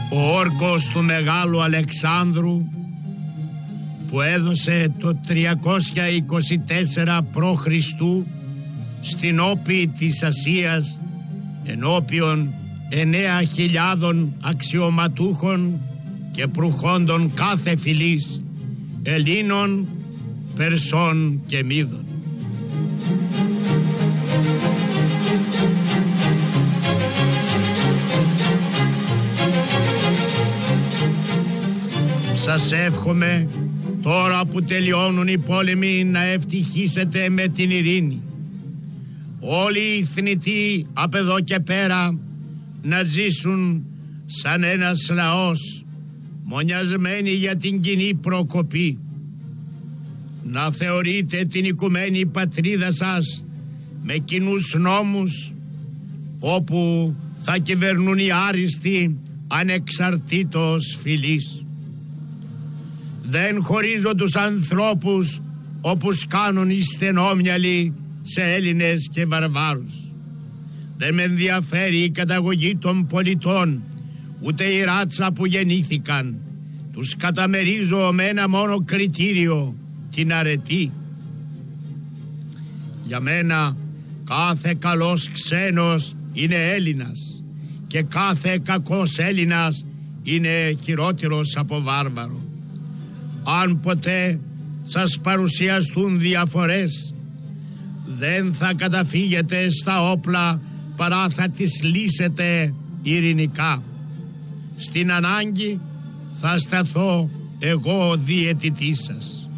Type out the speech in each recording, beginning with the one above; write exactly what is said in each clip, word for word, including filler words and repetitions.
Ο όρκος του Μεγάλου Αλεξάνδρου που έδωσε το τριακόσια είκοσι τέσσερα προ Χριστού στην όπη της Ασίας ενώπιον εννέα χιλιάδων αξιωματούχων και προχόντων κάθε φυλής, Ελλήνων, Περσών και Μίδων. Σας εύχομαι τώρα που τελειώνουν οι πόλεμοι να ευτυχήσετε με την ειρήνη. Όλοι οι θνητοί απ' εδώ και πέρα να ζήσουν σαν ένας λαός μονιασμένοι για την κοινή προκοπή. Να θεωρείτε την οικουμένη πατρίδα σας με κοινούς νόμους όπου θα κυβερνούν οι άριστοι ανεξαρτήτως φυλής. Δεν χωρίζω τους ανθρώπους όπως κάνουν οι στενόμυαλοι σε Έλληνες και βαρβάρους. Δεν με ενδιαφέρει η καταγωγή των πολιτών, ούτε η ράτσα που γεννήθηκαν. Τους καταμερίζω με ένα μόνο κριτήριο, την αρετή. Για μένα κάθε καλός ξένος είναι Έλληνας και κάθε κακός Έλληνας είναι χειρότερος από βάρβαρο. Αν ποτέ σας παρουσιαστούν διαφορές, δεν θα καταφύγετε στα όπλα παρά θα τις λύσετε ειρηνικά. Στην ανάγκη θα σταθώ εγώ διαιτητής σας.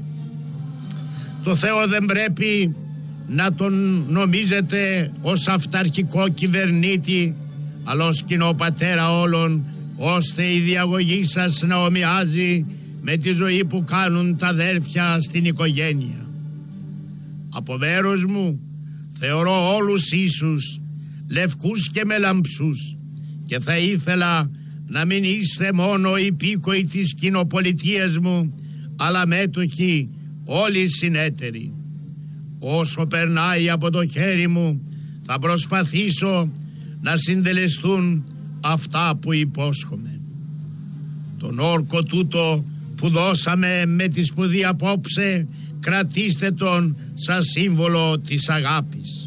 Το Θεό δεν πρέπει να τον νομίζετε ως αυταρχικό κυβερνήτη, αλλά ως κοινοπατέρα όλων, ώστε η διαγωγή σας να ομοιάζει με τη ζωή που κάνουν τα αδέρφια στην οικογένεια. Από μέρος μου θεωρώ όλους ίσους, λευκούς και μελαμψούς, και θα ήθελα να μην είστε μόνο υπήκοοι της κοινοπολιτείας μου, αλλά μέτοχοι όλοι συνέτεροι. Όσο περνάει από το χέρι μου θα προσπαθήσω να συντελεστούν αυτά που υπόσχομαι. Τον όρκο τούτο που δώσαμε με τη σπουδή απόψε, κρατήστε τον σαν σύμβολο της αγάπης.